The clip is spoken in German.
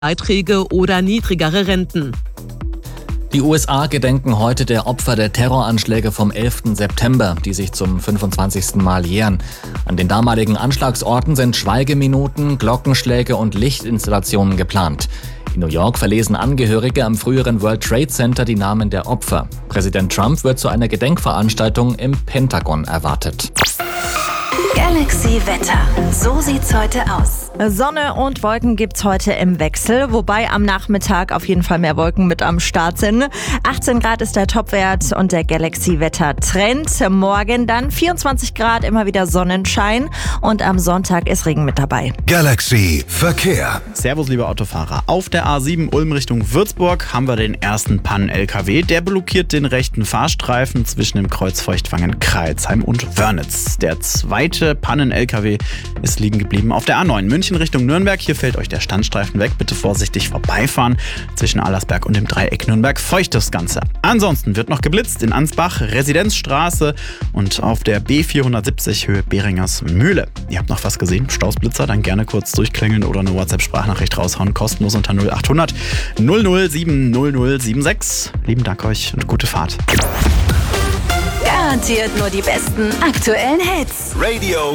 Beiträge oder niedrigere Renten. Die USA gedenken heute der Opfer der Terroranschläge vom 11. September, die sich zum 25. Mal jähren. An den damaligen Anschlagsorten sind Schweigeminuten, Glockenschläge und Lichtinstallationen geplant. In New York verlesen Angehörige am früheren World Trade Center die Namen der Opfer. Präsident Trump wird zu einer Gedenkveranstaltung im Pentagon erwartet. Galaxy Wetter. So sieht's heute aus. Sonne und Wolken gibt's heute im Wechsel, wobei am Nachmittag auf jeden Fall mehr Wolken mit am Start sind. 18 Grad ist der Topwert und der Galaxy-Wetter-Trend. Morgen dann 24 Grad, immer wieder Sonnenschein und am Sonntag ist Regen mit dabei. Galaxy Verkehr. Servus, liebe Autofahrer. Auf der A7 Ulm Richtung Würzburg haben wir den ersten Pannen-LKW. Der blockiert den rechten Fahrstreifen zwischen dem Kreuz Feuchtwangen, Crailsheim und Wörnitz. Der zweite Pannen-LKW ist liegen geblieben auf der A9 München Richtung Nürnberg. Hier fällt euch der Standstreifen weg. Bitte vorsichtig vorbeifahren. Zwischen Allersberg und dem Dreieck Nürnberg feucht das Ganze. Ansonsten wird noch geblitzt in Ansbach, Residenzstraße und auf der B470 Höhe Beringers Mühle. Ihr habt noch was gesehen? Stausblitzer? Dann gerne kurz durchklingeln oder eine WhatsApp-Sprachnachricht raushauen. Kostenlos unter 0800 007 0076. Lieben Dank euch und gute Fahrt. Garantiert nur die besten aktuellen Hits. Radio